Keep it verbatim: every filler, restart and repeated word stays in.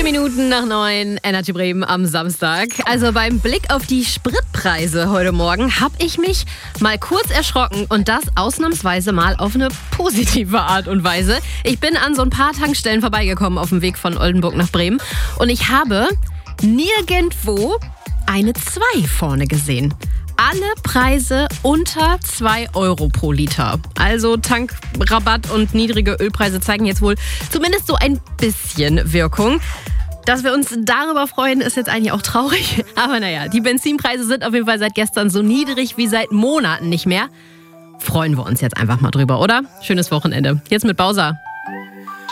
Minuten nach neun, Energy Bremen am Samstag. Also beim Blick auf die Spritpreise heute Morgen habe ich mich mal kurz erschrocken und das ausnahmsweise mal auf eine positive Art und Weise. Ich bin an so ein paar Tankstellen vorbeigekommen auf dem Weg von Oldenburg nach Bremen und ich habe nirgendwo eine zwei vorne gesehen. Alle Preise unter zwei Euro pro Liter. Also Tankrabatt und niedrige Ölpreise zeigen jetzt wohl zumindest so ein bisschen Wirkung. Dass wir uns darüber freuen, ist jetzt eigentlich auch traurig. Aber naja, die Benzinpreise sind auf jeden Fall seit gestern so niedrig wie seit Monaten nicht mehr. Freuen wir uns jetzt einfach mal drüber, oder? Schönes Wochenende. Jetzt mit Bowser.